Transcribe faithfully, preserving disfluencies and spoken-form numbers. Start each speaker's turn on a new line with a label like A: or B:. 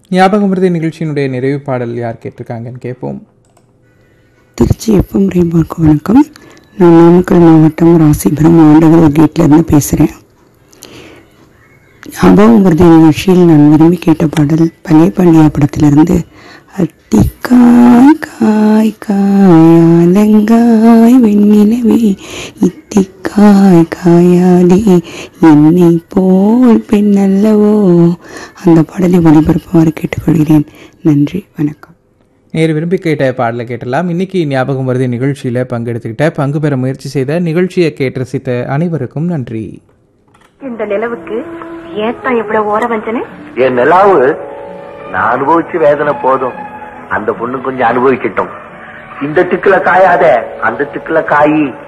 A: ஞாபகம் மருதி நிகழ்ச்சியினுடைய நிறைவு பாடல் யார் கேட்டிருக்காங்கன்னு கேட்போம்.
B: திருச்சி எஃப்எம் ரேபாக்கு வணக்கம். நான் நாமக்கல் மாவட்டம் ராசிபுரம் ஆண்டவர் கேட்லேருந்து பேசுகிறேன். ஞாபகம் மருதி நிகழ்ச்சியில் நான் விரும்பி கேட்ட பாடல் பழைய பாண்டியா படத்திலிருந்து அத்திக்காய் காய் காயாலங்காய் வெண்ணிலவே இத்திக்காய் காயாதே என்னை போல் பெண் அல்லவோ, அந்த பாடலை ஒளிபரப்புமாறு கேட்டுக்கொள்கிறேன். நன்றி, வணக்கம்.
A: நேர் விரும்பி கேட்ட பாடலை கேட்டலாம். இன்னைக்கு ஞாபகம் மருதி நிகழ்ச்சியில் பங்கெடுத்துக்கிட்ட பங்கு பெற முயற்சி செய்த நிகழ்ச்சியை கேட்டு ரசித்த அனைவருக்கும் நன்றி.
C: இந்த நிலவுக்கு ஏத்தான் எவ்வளவு ஓர வஞ்சனை.
D: என் நிலாவு நான் அனுபவிச்சு வேதனை போதும், அந்த பொண்ணு கொஞ்சம் அனுபவிக்கட்டும். இந்த திக்குல காயாத அந்த திக்குல காயி